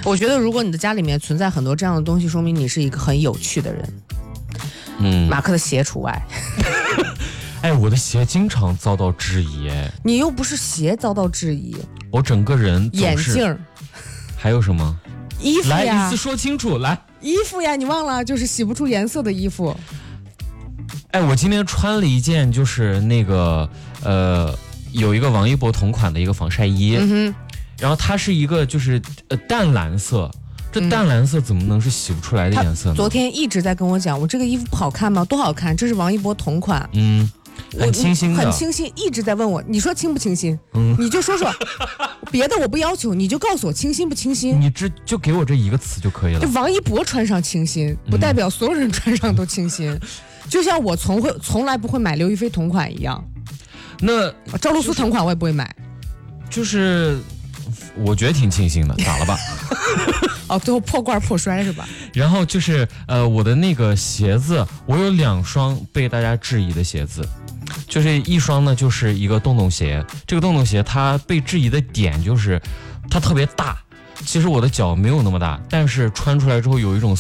我觉得如果你的家里面存在很多这样的东西，说明你是一个很有趣的人。马克的鞋除外。 哎，我的鞋经常遭到质疑。 你又不是鞋遭到质疑， 我整个人眼镜， 还有什么？ 衣服呀， 来一次说清楚。来， 衣服呀，你忘了，就是洗不出颜色的衣服。 哎，我今天穿了一件就是那个有一个王一博同款的一个防晒衣，然后它是一个就是淡蓝色。这淡蓝色怎么能是洗不出来的颜色呢？ 昨天一直在跟我讲，我这个衣服不好看吗？多好看，这是王一博同款。 很清新的， 很清新，一直在问我，你说清不清新？你就说说，别的我不要求，你就告诉我清新不清新。 你就给我这一个词就可以了。 就王一博穿上清新，不代表所有人穿上都清新。就像我从来不会买刘亦菲同款一样。 那赵露思同款我也不会买。 就是我觉得挺清新的，咋了吧？ 哦，最后破罐破摔是吧？ 然后就是我的那个鞋子，我有2双被大家质疑的鞋子，就是一双呢就是一个洞洞鞋，这个洞洞鞋它被质疑的点就是它特别大。其实我的脚没有那么大，但是穿出来之后有一种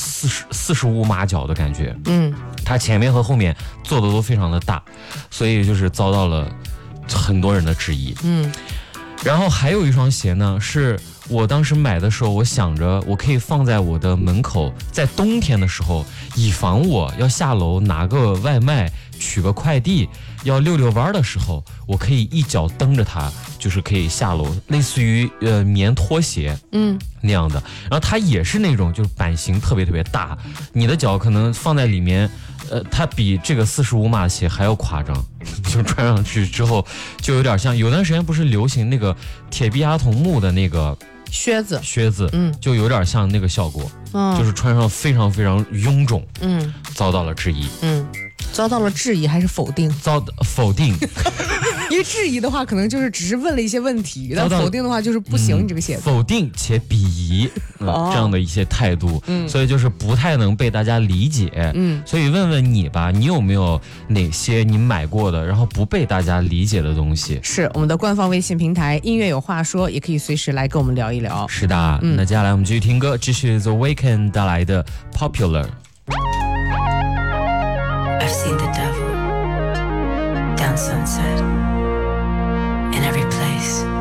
45码脚的感觉。它前面和后面做的都非常的大，所以就是遭到了很多人的质疑。然后还有一双鞋呢，是我当时买的时候，我想着我可以放在我的门口，在冬天的时候，以防我要下楼拿个外卖、取个快递，要溜溜弯的时候，我可以一脚蹬着它，就是可以下楼，类似于棉拖鞋，那样的。然后它也是那种就是版型特别特别大，你的脚可能放在里面。它比这个45码鞋还要夸张，就穿上去之后就有点像有段时间不是流行那个铁臂阿童木的那个靴子，就有点像那个效果，就是穿上非常非常臃肿，遭到了质疑， 遭到了质疑还是否定？ 否定。 因为质疑的话，可能就是只是问了一些问题；但否定的话，就是不行，你这个鞋子。 否定且鄙夷，这样的一些态度，所以就是不太能被大家理解。所以问问你吧，你有没有哪些你买过的，然后不被大家理解的东西？ 是我们的官方微信平台音乐有话说，也可以随时来跟我们聊一聊。 是的，那接下来我们继续听歌，这是 The Weeknd 带来的 Popular。I've seen the devil down sunset in every place